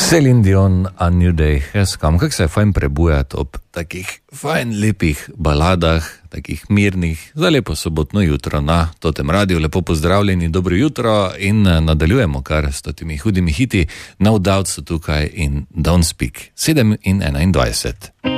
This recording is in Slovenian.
Celine Dion, A New Day, kam, kako se je fajn prebujati ob takih fajn lepih baladah, takih mirnih, za lepo sobotno jutro na Totem radiju. Lepo pozdravljeni, dobro jutro in nadaljujemo kar s totimi hudimi hiti. No Doubt so tukaj in Don't Speak, 7:21.